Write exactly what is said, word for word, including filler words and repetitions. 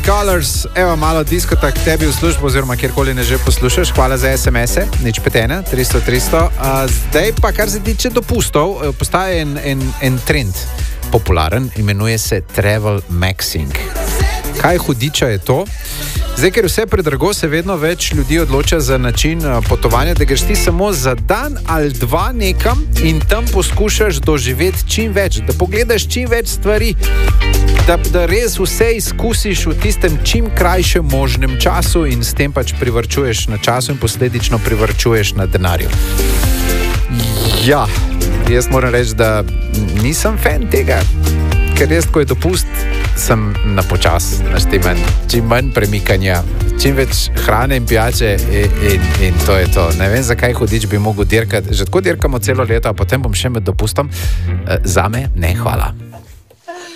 Colors, evo malo diskotak tebi v službo, oziroma kjerkoli ne že poslušaš. Hvala za es em ese, nič pet ena, tristo, tristo. Uh, zdaj pa, kar se tiče dopustov, postaje en, en, en trend popularen, imenuje se travel maxing. Kaj hudiča je to? Zdaj, ker vse predrago, se vedno več ljudi odloča za način potovanja, da greš ti samo za dan ali dva nekam in tam poskušaš doživeti čim več, da pogledaš čim več stvari, da, da res vse izkusiš v tistem čim krajšem možnem času in s tem pač privarčuješ na času in posledično privarčuješ na denarju. Ja, jaz moram reči, da nisem fan tega, ker jaz, ko je dopust, sem na počas, naštiman, čim manj premikanja, čim več hrane in pijače in, in, in to je to. Ne vem, zakaj hudič bi mogel dirkati. Že tako dirkamo celo leto, a potem bom še med dopustom. Zame ne, hvala.